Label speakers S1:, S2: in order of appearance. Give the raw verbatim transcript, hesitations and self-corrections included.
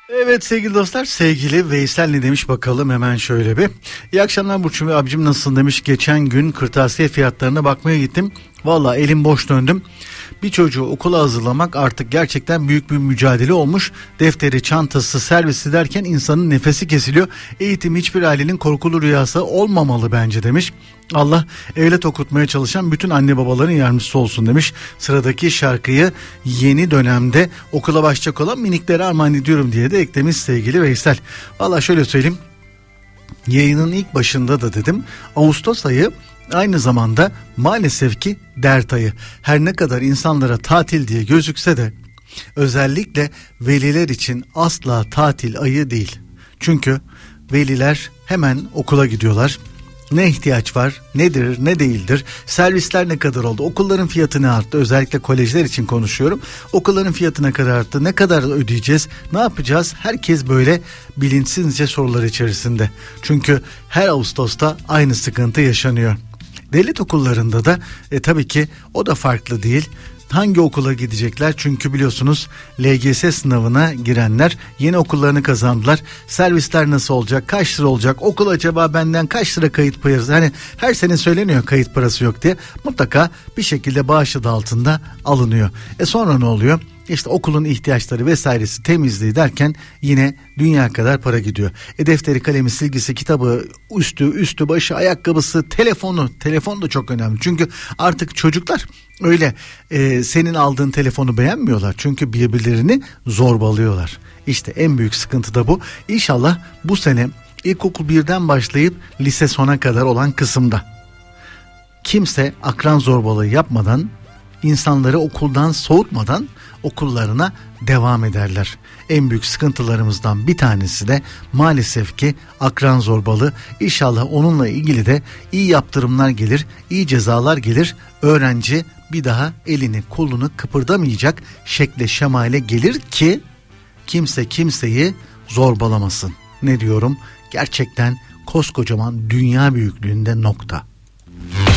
S1: Evet sevgili dostlar, sevgili Veysel ne demiş bakalım hemen şöyle bir. İyi akşamlar Burçin ve abicim, nasılsın demiş. Geçen gün kırtasiye fiyatlarına bakmaya gittim. Valla elim boş döndüm. Bir çocuğu okula hazırlamak artık gerçekten büyük bir mücadele olmuş. Defteri, çantası, servisi derken insanın nefesi kesiliyor. Eğitim hiçbir ailenin korkulu rüyası olmamalı bence demiş. Allah evlat okutmaya çalışan bütün anne babaların yardımcısı olsun demiş. Sıradaki şarkıyı yeni dönemde okula başlayacak olan miniklere armağan ediyorum diye de eklemiş sevgili Veysel. Valla şöyle söyleyeyim. Yayının ilk başında da dedim, Ağustos ayı aynı zamanda maalesef ki dert ayı. Her ne kadar insanlara tatil diye gözükse de özellikle veliler için asla tatil ayı değil. Çünkü veliler hemen okula gidiyorlar. Ne ihtiyaç var, nedir, ne değildir, servisler ne kadar oldu, okulların fiyatı ne arttı, özellikle kolejler için konuşuyorum. Okulların fiyatı ne kadar arttı, ne kadar ödeyeceğiz, ne yapacağız? Herkes böyle bilinçsizce sorular içerisinde. Çünkü her Ağustos'ta aynı sıkıntı yaşanıyor. Devlet okullarında da e, tabii ki o da farklı değil. Hangi okula gidecekler? Çünkü biliyorsunuz L G S sınavına girenler yeni okullarını kazandılar. Servisler nasıl olacak? Kaç lira olacak? Okul acaba benden kaç lira kayıt parası? Hani her sene söyleniyor kayıt parası yok diye. Mutlaka bir şekilde bağış adı altında alınıyor. E sonra ne oluyor? İşte okulun ihtiyaçları vesairesi, temizliği derken yine dünya kadar para gidiyor. E defteri, kalemi, silgisi, kitabı, üstü, üstü başı, ayakkabısı, telefonu. Telefon da çok önemli. Çünkü artık çocuklar öyle e, senin aldığın telefonu beğenmiyorlar. Çünkü birbirlerini zorbalıyorlar. İşte en büyük sıkıntı da bu. İnşallah bu sene ilkokul birden başlayıp lise sona kadar olan kısımda kimse akran zorbalığı yapmadan, insanları okuldan soğutmadan okullarına devam ederler. En büyük sıkıntılarımızdan bir tanesi de maalesef ki akran zorbalığı. İnşallah onunla ilgili de iyi yaptırımlar gelir, iyi cezalar gelir. Öğrenci bir daha elini kolunu kıpırdamayacak şekle şemale gelir ki kimse kimseyi zorbalamasın. Ne diyorum? Gerçekten koskocaman dünya büyüklüğünde nokta.